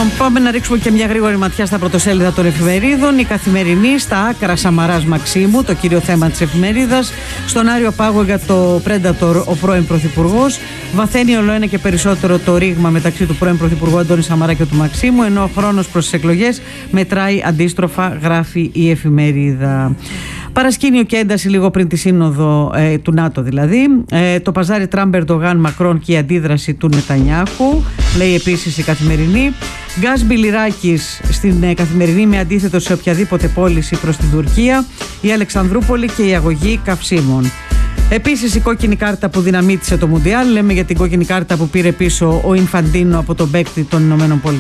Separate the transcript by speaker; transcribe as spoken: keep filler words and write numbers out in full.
Speaker 1: Πάμε να ρίξουμε και μια γρήγορη ματιά στα πρωτοσέλιδα των εφημερίδων. Η Καθημερινή στα άκρα Σαμαράς Μαξίμου, το κύριο θέμα της εφημερίδας. Στον Άριο Πάγο για το Πρέντατορ ο πρώην Πρωθυπουργός. Βαθαίνει όλο ένα και περισσότερο το ρήγμα μεταξύ του πρώην Πρωθυπουργού Αντώνη Σαμαρά και του Μαξίμου, ενώ ο χρόνος προς τις εκλογές μετράει αντίστροφα, γράφει η εφημερίδα. Παρασκήνιο και ένταση λίγο πριν τη σύνοδο ε, του ΝΑΤΟ δηλαδή. Ε, το παζάρι Τραμπ, Ερντογάν, Μακρόν και η αντίδραση του Νετανιάχου, λέει επίσης η Καθημερινή. Γκάς Μπιλιράκης στην ε, Καθημερινή με αντίθετο σε οποιαδήποτε πώληση προς την Τουρκία. Η Αλεξανδρούπολη και η αγωγή καυσίμων. Επίσης η κόκκινη κάρτα που δυναμίτισε το Μουντιάλ. Λέμε για την κόκκινη κάρτα που πήρε πίσω ο Ινφαντίνο από τον παίκτη των ΗΠΑ.